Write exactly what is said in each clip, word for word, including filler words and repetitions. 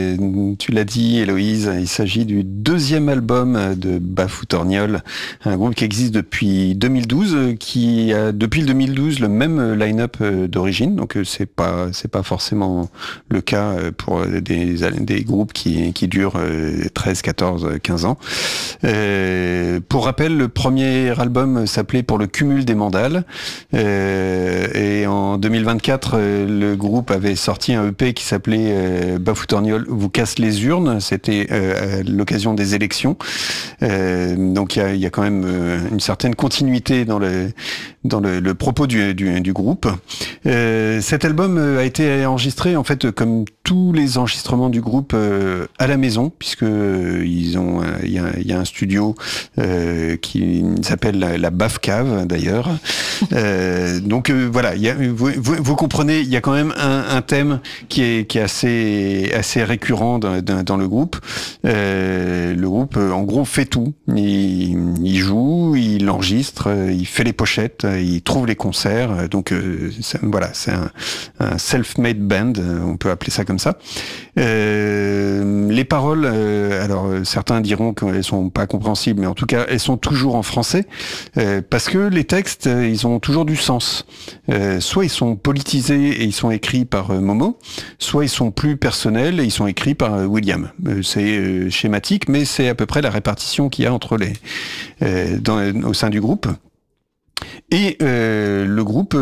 Tu l'as dit, Héloïse, il s'agit du deuxième album de Bafoutorgnol, un groupe qui existe depuis deux mille douze, qui a depuis le deux mille douze le même line-up d'origine, donc c'est pas c'est pas forcément le cas pour des des groupes qui qui durent treize, quatorze, quinze ans. Euh, pour rappel, le premier album s'appelait Pour le cumul des mandales, euh, et en deux mille vingt-quatre, le groupe avait sorti un E P qui s'appelait euh, Bafoutorgnol vous casse les urnes. C'était euh, à l'occasion des élections. Euh, donc il y a, y a quand même euh, une certaine continuité dans le dans le, le propos du, du, du groupe. Euh, cet album a été enregistré en fait comme tous les enregistrements du groupe euh, à la maison, puisque euh, ils ont il euh, y, y a un studio euh, qui s'appelle la, la Baf Cave d'ailleurs. Euh, donc euh, voilà, y a, vous, vous, vous comprenez, il y a quand même un, un thème qui est qui est assez assez récurrent dans, dans, dans le groupe. Euh, le groupe en gros fait tout. Il, il joue, il enregistre, il fait les pochettes, il trouve les concerts. Donc euh, c'est, voilà, c'est un, un self-made band, on peut appeler ça comme ça. Euh, les paroles, euh, alors certains diront qu'elles sont pas compréhensibles, mais en tout cas elles sont toujours en français, euh, parce que les textes, ils ont toujours du sens. Euh, soit ils sont politisés et ils sont écrits par euh, Momo, soit ils sont plus personnels et ils sont écrits par euh, William. Euh, c'est euh, schématique, mais c'est à peu près la répartition qu'il y a entre les euh, dans, au sein du groupe. Et euh, le groupe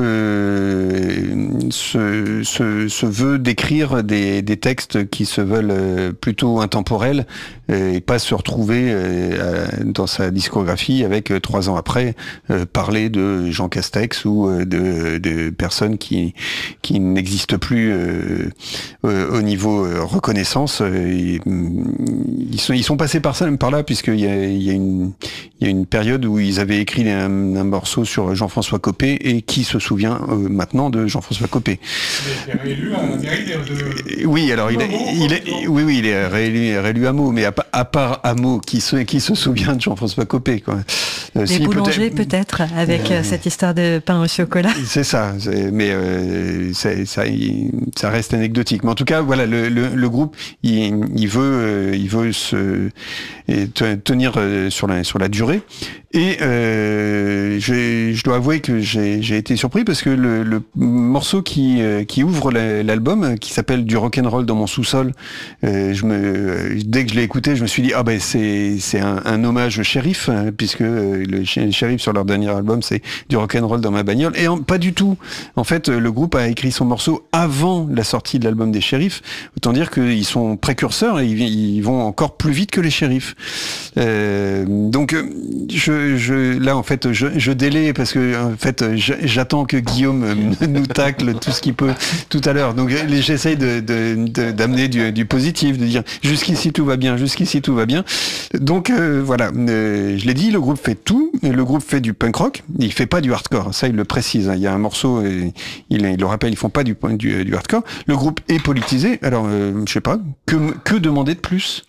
euh, se, se, se veut d'écrire des, des textes qui se veulent euh, plutôt intemporels euh, et pas se retrouver euh, dans sa discographie avec euh, trois ans après euh, parler de Jean Castex ou euh, de, de personnes qui qui n'existent plus euh, euh, au niveau euh, reconnaissance. Et, ils sont ils sont passés par ça par là puisqu'il y a il y a une il y a une période où ils avaient écrit un, un morceau sur Jean-François Copé, et qui se souvient euh, maintenant de Jean-François Copé. Il est réélu à la mairie de... Oui, alors il est, il est, oui, oui, il est réélu, réélu à Meaux, mais à, à part à Meaux, qui se, qui se souvient de Jean-François Copé, quoi. Les si, boulangers peut-être, peut-être avec euh, cette histoire de pain au chocolat. C'est ça, c'est, mais euh, c'est, ça, il, ça reste anecdotique. Mais en tout cas, voilà, le, le, le groupe, il, il veut, euh, il veut se et tenir euh, sur la sur la durée. Et euh, je, je dois avouer que j'ai, j'ai été surpris parce que le, le morceau qui, euh, qui ouvre la, l'album, qui s'appelle Du rock'n'roll dans mon sous-sol, euh, je me, dès que je l'ai écouté, je me suis dit ah ben c'est c'est un, un hommage au Shérif, hein, puisque le Shérif sur leur dernier album c'est Du rock'n'roll dans ma bagnole. Et en, pas du tout. En fait, le groupe a écrit son morceau avant la sortie de l'album des Shérifs. Autant dire qu'ils sont précurseurs et ils, ils vont encore plus vite que les Shérifs. Euh, donc je Je, là en fait je, je délaie parce que en fait j'attends que Guillaume nous tacle tout ce qu'il peut tout à l'heure, donc j'essaye de, de, de, d'amener du, du positif, de dire jusqu'ici tout va bien, jusqu'ici tout va bien. Donc euh, voilà, euh, je l'ai dit, le groupe fait tout, le groupe fait du punk rock, il fait pas du hardcore, ça il le précise, hein. Il y a un morceau, il, il le rappelle, ils font pas du, du, du hardcore, le groupe est politisé, alors euh, je sais pas, que, que demander de plus?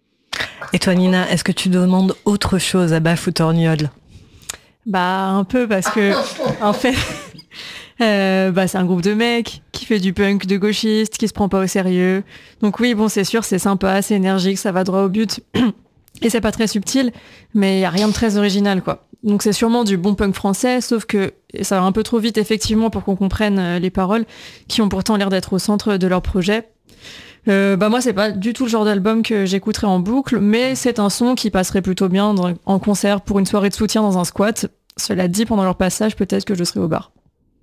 Et toi Nina, est-ce que tu demandes autre chose à Bafoutorgnol? Bah un peu parce que en fait euh, bah c'est un groupe de mecs qui fait du punk de gauchistes, qui se prend pas au sérieux. Donc oui bon c'est sûr c'est sympa, c'est énergique, ça va droit au but et c'est pas très subtil, mais y a rien de très original quoi. Donc c'est sûrement du bon punk français, sauf que ça va un peu trop vite effectivement pour qu'on comprenne les paroles qui ont pourtant l'air d'être au centre de leur projet. Euh, bah moi c'est pas du tout le genre d'album que j'écouterais en boucle, mais c'est un son qui passerait plutôt bien dans, en concert pour une soirée de soutien dans un squat. Cela dit, pendant leur passage, peut-être que je serai au bar.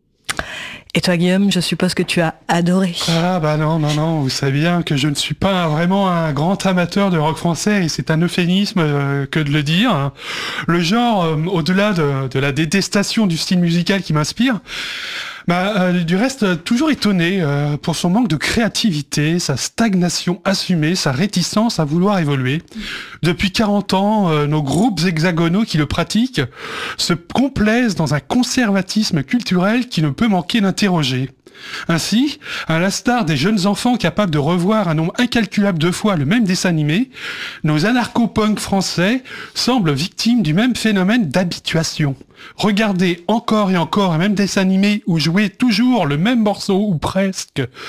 Et toi Guillaume, je suppose que tu as adoré. Ah bah non, non, non, vous savez bien que je ne suis pas vraiment un grand amateur de rock français, et c'est un euphémisme euh, que de le dire. Le genre, euh, au-delà de, de la détestation du style musical qui m'inspire, Bah, euh, du reste, toujours étonné euh, pour son manque de créativité, sa stagnation assumée, sa réticence à vouloir évoluer. Depuis quarante ans, euh, nos groupes hexagonaux qui le pratiquent se complaisent dans un conservatisme culturel qui ne peut manquer d'interroger. Ainsi, à l'instar des jeunes enfants capables de revoir un nombre incalculable de fois le même dessin animé, nos anarcho-punk français semblent victimes du même phénomène d'habituation. Regarder encore et encore un même dessin animé ou jouer toujours le même morceau ou presque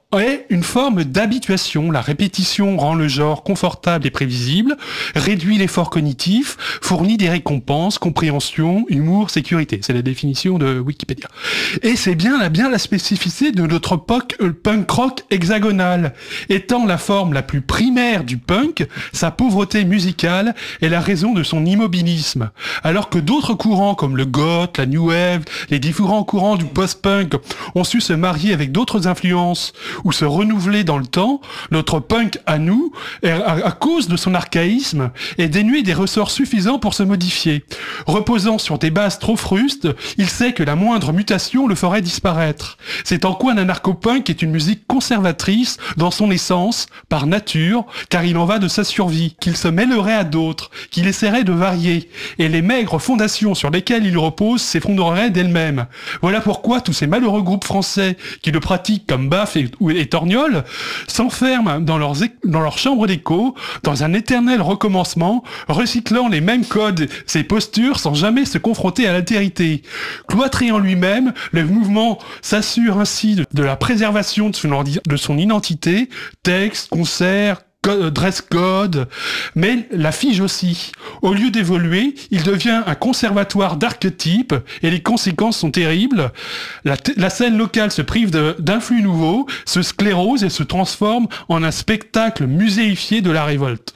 est une forme d'habituation. La répétition rend le genre confortable et prévisible, réduit l'effort cognitif, fournit des récompenses, compréhension, humour, sécurité. C'est la définition de Wikipédia. Et c'est bien la, bien la spécificité de notre punk, euh, punk rock hexagonal. Étant la forme la plus primaire du punk, sa pauvreté musicale est la raison de son immobilisme. Alors que d'autres courants comme le goth, la new wave, les différents courants du post-punk ont su se marier avec d'autres influences ou se renouveler dans le temps, notre punk à nous, à cause de son archaïsme, est dénué des ressorts suffisants pour se modifier. Reposant sur des bases trop frustes, il sait que la moindre mutation le ferait disparaître. C'est en quoi l'anarcho-punk est une musique conservatrice dans son essence, par nature, car il en va de sa survie, qu'il se mêlerait à d'autres, qu'il essaierait de varier, et les maigres fondations sur lesquelles il repose s'effondreraient d'elles-mêmes. Voilà pourquoi tous ces malheureux groupes français qui le pratiquent comme Baf et, et Torgnole s'enferment dans leurs, dans leur chambre d'écho, dans un éternel recommencement, recyclant les mêmes codes, ses postures sans jamais se confronter à l'altérité. Cloîtré en lui-même, le mouvement s'assure ainsi de, de la préservation de son, de son identité, texte, concert, dress code, mais la fige aussi. Au lieu d'évoluer, il devient un conservatoire d'archétypes et les conséquences sont terribles. La, t- la scène locale se prive de, d'influx nouveaux, se sclérose et se transforme en un spectacle muséifié de la révolte.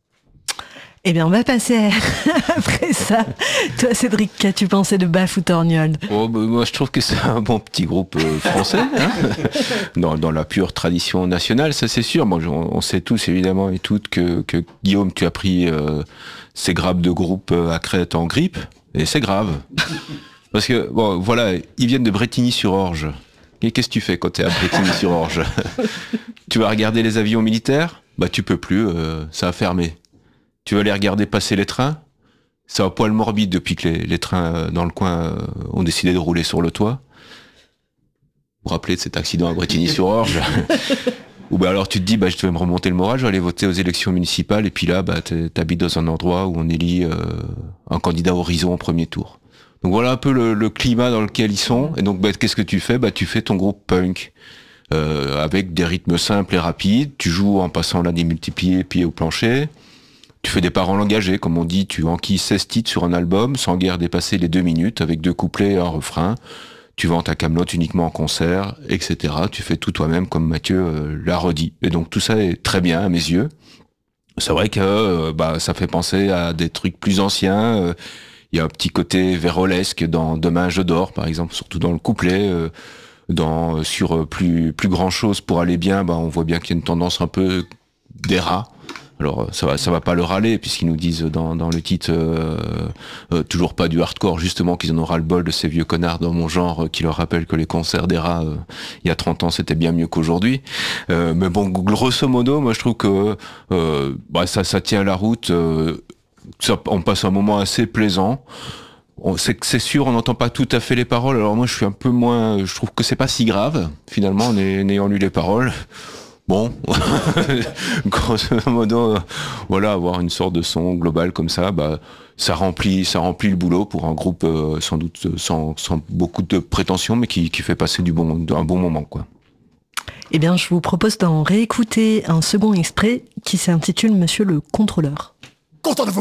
Eh bien, on va passer après ça. Toi, Cédric, qu'as-tu pensé de Bafoutorgnole ? Oh, bah, moi, je trouve que c'est un bon petit groupe euh, français, hein dans, dans la pure tradition nationale, ça c'est sûr. Bon, on, on sait tous, évidemment, et toutes, que, que Guillaume, tu as pris euh, ces grappes de groupe à Crète en grippe, et c'est grave. Parce que, bon, voilà, ils viennent de Brétigny-sur-Orge. Et qu'est-ce que tu fais quand t'es à Brétigny-sur-Orge ? Tu vas regarder les avions militaires ? Bah, tu peux plus, euh, ça a fermé. Tu vas aller regarder passer les trains ? C'est un poil morbide depuis que les, les trains euh, dans le coin euh, ont décidé de rouler sur le toit. Vous vous rappelez de cet accident à Brétigny-sur-Orge ? Ou bah alors tu te dis, bah je vais me remonter le moral, je vais aller voter aux élections municipales, et puis là, bah t'habites dans un endroit où on élit euh, un candidat Horizon au premier tour. Donc voilà un peu le, le climat dans lequel ils sont. Et donc bah, qu'est-ce que tu fais ? Bah tu fais ton groupe punk. Euh, avec des rythmes simples et rapides. Tu joues en passant la démultipliée pied au plancher. Tu fais des paroles engagées, comme on dit, tu enquilles seize titres sur un album, sans guère dépasser les deux minutes, avec deux couplets et un refrain. Tu vends ta camelote uniquement en concert, et cetera. Tu fais tout toi-même, comme Mathieu euh, l'a redit. Et donc tout ça est très bien à mes yeux. C'est vrai que euh, bah, ça fait penser à des trucs plus anciens. Il euh, y a un petit côté vérolesque dans Demain je dors, par exemple, surtout dans le couplet. Euh, dans sur plus plus grand chose pour aller bien, bah, on voit bien qu'il y a une tendance un peu des rats. Alors ça va, ça va pas le râler puisqu'ils nous disent dans, dans le titre euh, euh, toujours pas du hardcore, justement qu'ils en ont ras le bol de ces vieux connards dans mon genre euh, qui leur rappellent que les concerts des rats euh, il y a trente ans c'était bien mieux qu'aujourd'hui. Euh, mais bon, grosso modo, moi je trouve que euh, bah, ça, ça tient la route. Euh, ça, on passe un moment assez plaisant. On, c'est, c'est sûr, on n'entend pas tout à fait les paroles. Alors moi je suis un peu moins, je trouve que c'est pas si grave finalement en ayant lu les paroles. Bon, grosso modo, voilà, avoir une sorte de son global comme ça, bah, ça remplit, ça remplit le boulot pour un groupe euh, sans doute sans, sans beaucoup de prétention, mais qui, qui fait passer du bon, un bon moment, quoi. Eh bien, je vous propose d'en réécouter un second extrait qui s'intitule Monsieur le Contrôleur. Content de vous